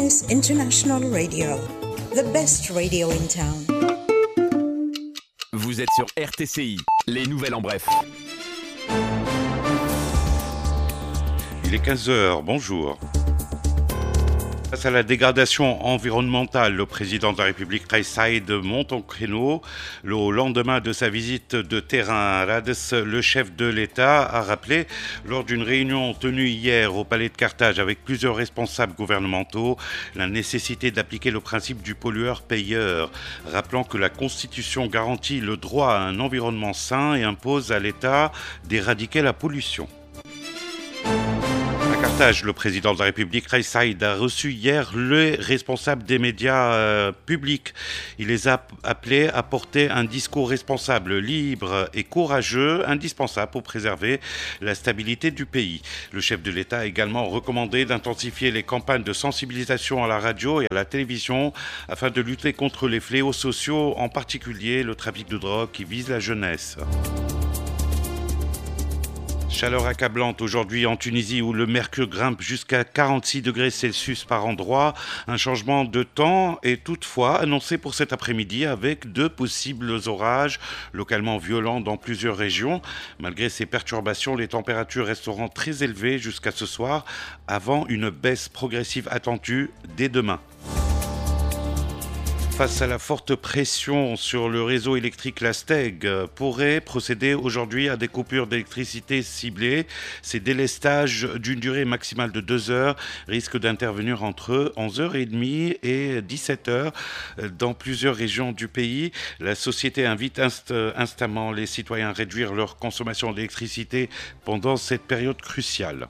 Tunis International Radio, the best radio in town. Vous êtes sur RTCI, les nouvelles en bref. Il est 15h, bonjour. Face à la dégradation environnementale, le président de la République, Kais Saied, monte au créneau. Au lendemain de sa visite de terrain à Rades, le chef de l'État a rappelé, lors d'une réunion tenue hier au palais de Carthage avec plusieurs responsables gouvernementaux, la nécessité d'appliquer le principe du pollueur-payeur, rappelant que la Constitution garantit le droit à un environnement sain et impose à l'État d'éradiquer la pollution. Le président de la République, Kais Saied, a reçu hier les responsables des médias publics. Il les a appelés à porter un discours responsable, libre et courageux, indispensable pour préserver la stabilité du pays. Le chef de l'État a également recommandé d'intensifier les campagnes de sensibilisation à la radio et à la télévision afin de lutter contre les fléaux sociaux, en particulier le trafic de drogue qui vise la jeunesse. Chaleur accablante aujourd'hui en Tunisie où le mercure grimpe jusqu'à 46 degrés Celsius par endroit. Un changement de temps est toutefois annoncé pour cet après-midi avec de possibles orages localement violents dans plusieurs régions. Malgré ces perturbations, les températures resteront très élevées jusqu'à ce soir avant une baisse progressive attendue dès demain. Face à la forte pression sur le réseau électrique, la STEG pourrait procéder aujourd'hui à des coupures d'électricité ciblées. Ces délestages d'une durée maximale de 2 heures risquent d'intervenir entre 11h30 et 17h dans plusieurs régions du pays. La société invite instamment les citoyens à réduire leur consommation d'électricité pendant cette période cruciale.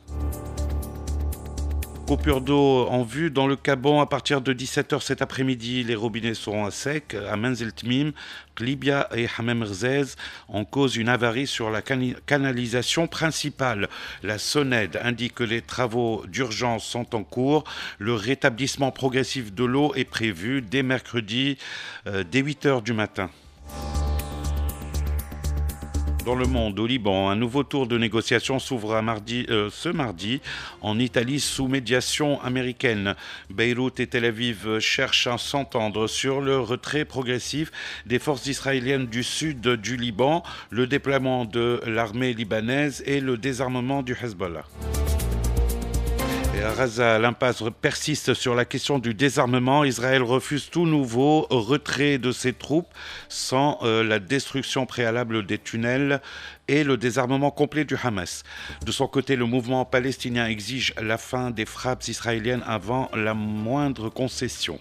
Coupure d'eau en vue dans le Gabon à partir de 17h cet après-midi. Les robinets seront à sec à Menzel Tmim, Klibia et Hamem Rzez. En cause une avarie sur la canalisation principale. La SONED indique que les travaux d'urgence sont en cours. Le rétablissement progressif de l'eau est prévu dès mercredi, dès 8h du matin. Dans le monde, au Liban, un nouveau tour de négociation s'ouvre ce mardi en Italie sous médiation américaine. Beyrouth et Tel Aviv cherchent à s'entendre sur le retrait progressif des forces israéliennes du sud du Liban, le déploiement de l'armée libanaise et le désarmement du Hezbollah. Et à Gaza, l'impasse persiste sur la question du désarmement. Israël refuse tout nouveau retrait de ses troupes sans la destruction préalable des tunnels et le désarmement complet du Hamas. De son côté, le mouvement palestinien exige la fin des frappes israéliennes avant la moindre concession.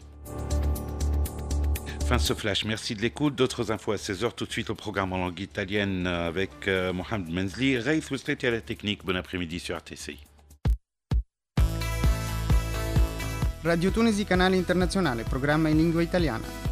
Fin ce flash, merci de l'écoute. D'autres infos à 16h, tout de suite au programme en langue italienne avec Mohamed Menzli. Raif Oustretti à la technique, bon après-midi sur RTCI. Radio Tunisi, canale internazionale, programma in lingua italiana.